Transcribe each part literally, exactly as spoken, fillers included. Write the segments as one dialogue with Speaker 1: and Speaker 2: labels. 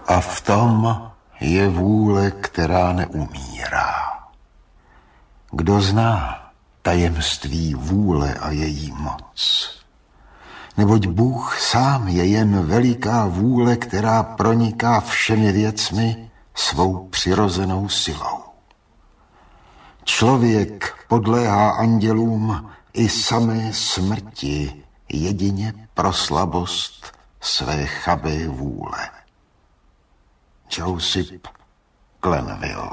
Speaker 1: A v tom je vůle, která neumírá. Kdo zná tajemství vůle a její moc? Neboť Bůh sám je jen veliká vůle, která proniká všemi věcmi svou přirozenou silou. Člověk podléhá andělům i samé smrti, jedině pro slabost své chabé vůle. Joseph Glanville.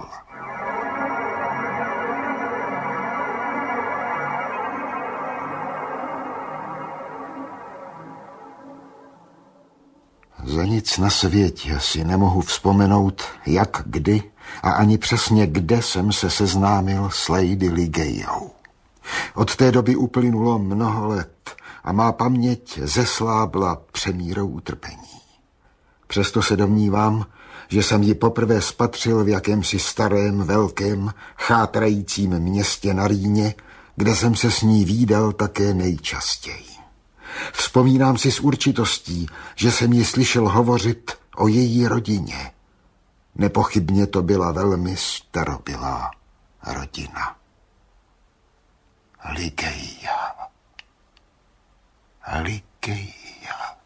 Speaker 1: Za nic na světě si nemohu vzpomenout, jak, kdy a ani přesně kde jsem se seznámil s Lady Ligeiou. Od té doby uplynulo mnoho let a má paměť zeslábla přemírou utrpení. Přesto se domnívám, že jsem ji poprvé spatřil v jakémsi starém, velkém, chátrajícím městě na Rýně, kde jsem se s ní vídal také nejčastěji. Vzpomínám si s určitostí, že jsem ji slyšel hovořit o její rodině. Nepochybně to byla velmi starobylá rodina. Ligeia. Ligeia.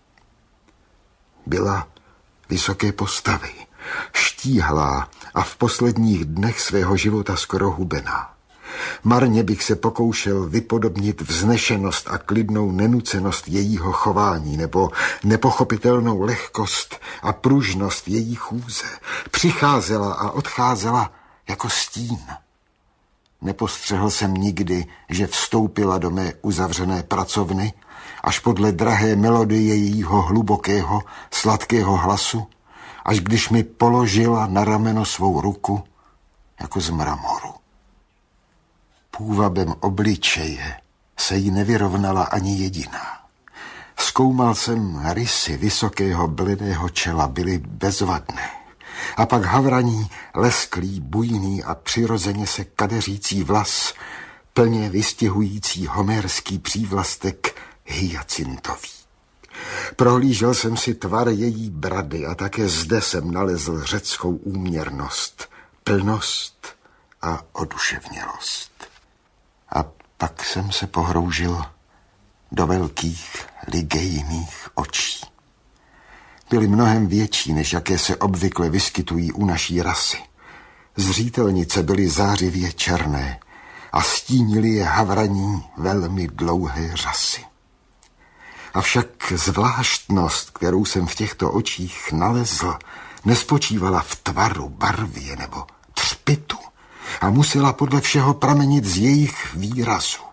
Speaker 1: Byla vysoké postavy, štíhlá a v posledních dnech svého života skoro hubená. Marně bych se pokoušel vypodobnit vznešenost a klidnou nenucenost jejího chování nebo nepochopitelnou lehkost a pružnost její chůze. Přicházela a odcházela jako stín. Nepostřehl jsem nikdy, že vstoupila do mé uzavřené pracovny, až podle drahé melodie jejího hlubokého, sladkého hlasu, až když mi položila na rameno svou ruku jako z mramoru. Půvabem obličeje se jí nevyrovnala ani jediná. Zkoumal jsem rysy vysokého bledého čela, byly bezvadné. A pak havraní, lesklý, bujný a přirozeně se kadeřící vlas, plně vystihující homérský přívlastek hyacintový. Prohlížel jsem si tvar její brady a také zde jsem nalezl řeckou úměrnost, plnost a oduševnělost. A pak jsem se pohroužil do velkých Ligejných očí. Byly mnohem větší, než jaké se obvykle vyskytují u naší rasy. Zřítelnice byly zářivě černé a stínily je havraní velmi dlouhé řasy. Avšak zvláštnost, kterou jsem v těchto očích nalezl, nespočívala v tvaru, barvě nebo třpitu a musela podle všeho pramenit z jejich výrazu.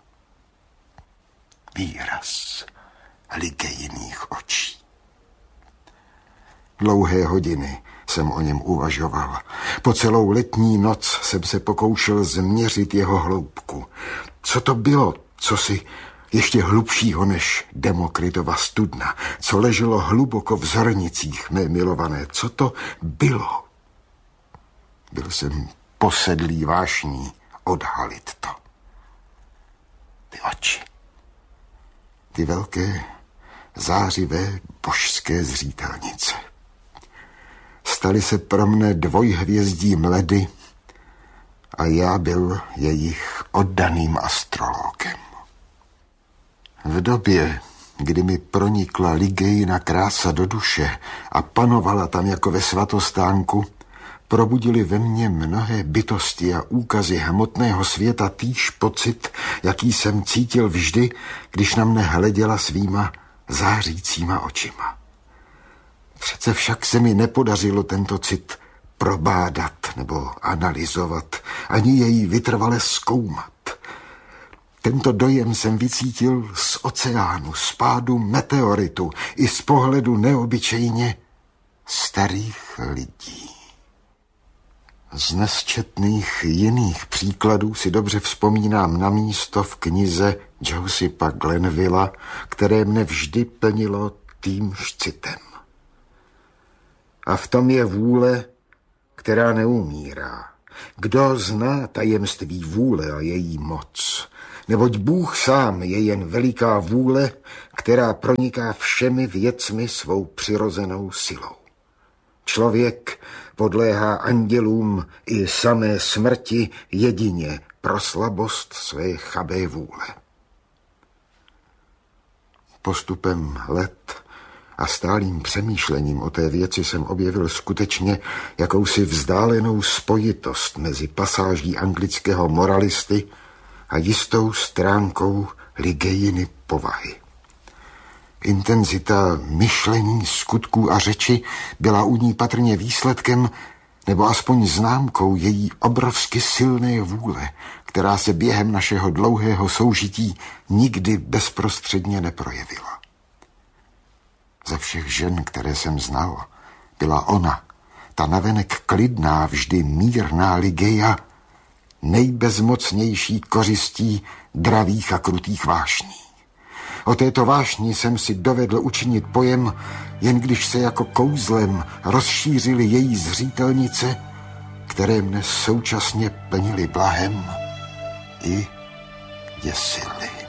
Speaker 1: Výraz Ligejných očí. Dlouhé hodiny jsem o něm uvažoval. Po celou letní noc jsem se pokoušel změřit jeho hloubku. Co to bylo, co si ještě hlubšího než Demokritova studna, co leželo hluboko v zrnicích mé milované, co to bylo? Byl jsem posedlý vášní odhalit to. Ty oči. Ty velké, zářivé, božské zřítelnice. Staly se pro mne dvojhvězdím ledy a já byl jejich oddaným astrologem. V době, kdy mi pronikla Ligejina krása do duše a panovala tam jako ve svatostánku, probudili ve mně mnohé bytosti a úkazy hmotného světa týž pocit, jaký jsem cítil vždy, když na mne hleděla svýma zářícíma očima. Přece však se mi nepodařilo tento cit probádat nebo analyzovat, ani jej vytrvale zkoumat. Tento dojem jsem vycítil z oceánu, z pádu meteoritu i z pohledu neobyčejně starých lidí. Z nesčetných jiných příkladů si dobře vzpomínám na místo v knize Josepha Glanvilla, které mne vždy plnilo týmž citem. A v tom je vůle, která neumírá. Kdo zná tajemství vůle a její moc? Neboť Bůh sám je jen veliká vůle, která proniká všemi věcmi svou přirozenou silou. Člověk podléhá andělům i samé smrti jedině pro slabost své chabé vůle. Postupem let a stálým přemýšlením o té věci jsem objevil skutečně jakousi vzdálenou spojitost mezi pasáží anglického moralisty a jistou stránkou Ligejiny povahy. Intenzita myšlení, skutků a řeči byla u ní patrně výsledkem nebo aspoň známkou její obrovsky silné vůle, která se během našeho dlouhého soužití nikdy bezprostředně neprojevila. Ze všech žen, které jsem znal, byla ona, ta navenek klidná, vždy mírná Ligeia, nejbezmocnější kořistí dravých a krutých vášní. O této vášni jsem si dovedl učinit pojem, jen když se jako kouzlem rozšířily její zřitelnice, které mne současně plnily blahem i děsily.